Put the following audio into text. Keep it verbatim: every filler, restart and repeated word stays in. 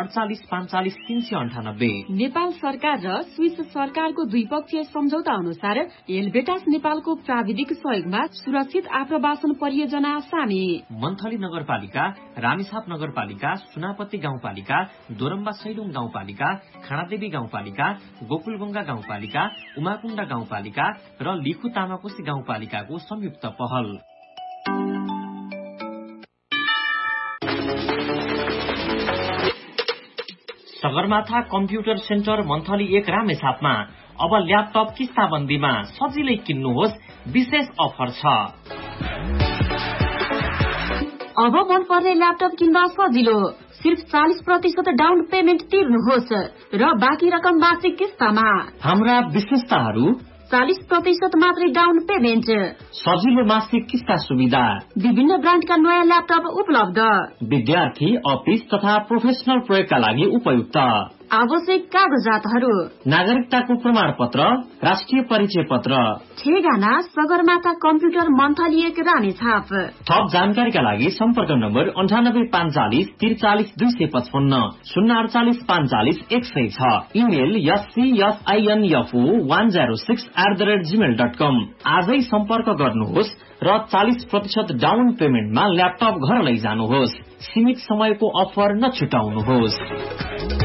अडचालिस पाँचचालिस तीन सय अन्ठानब्बे। नेपाल सरकार र स्विस सरकारको द्विपक्षीय सम्झौता अनुसार एलबेटास नेपालको प्राविधिक सहयोगमा सुरक्षित आप्रवासन परियोजना सामी। मन्थली नगरपालिका, रामेछाप नगरपालिका, सुनापत्ती गाउँपालिका, दोरम्बा सैलुङ गाउँपालिका, खानादेवी गाउँपालिका, गोकुलगंगा गाउँपालिका, उमाकुण्डा गाउँपालिका र लिखु तामाकोशी गाउँपालिकाको संयुक्त पहल। सगरमाथा कम्प्युटर सेन्टर मन्थली एक रामेछापमा अब ल्यापटप किस्ताबन्दीमा सजिलै किन्नुहोस्, विशेष अफर छ। अब मन पर्ने ल्यापटप किन्दा सजिलो, सिर्फ चालीस प्रतिशत डाउन पेमेन्ट तिर्नुहोस् र बाँकी रकम मासिक किस्तामा। हाम्रा विशेषताहरू: चालीस प्रतिशत मात्रै डाउन पेमेन्ट, सजिलो मासिक किस्ता सुविधा, विभिन्न ब्रान्डका नयाँ ल्यापटप उपलब्ध, विद्यार्थी, अफिस तथा प्रोफेसनल प्रयोगका लागि उपयुक्त, आवश्यक कागजातहरू: नागरिकताको प्रमाण पत्र, राष्ट्रिय परिचय पत्र। ठेगाना सगरमाथा कम्प्युटर मन्थली एक रामेछाप। थप जानकारीका लागि सम्पर्क नम्बर अन्ठानब्बे पाँचचालिस त्रिचालिस दुई सय पचपन्न, शून्य अडचालिस पाँचचालिस एक सय छ। Email एससीएसआइएनएफओ one zero six at the rate Gmail dot कम। आजै सम्पर्क गर्नुहोस् र चालीस प्रतिशत डाउन पेमेन्टमा ल्यापटप घर लैजानुहोस्। सीमित समयको अफर नछुटाउनुहोस्।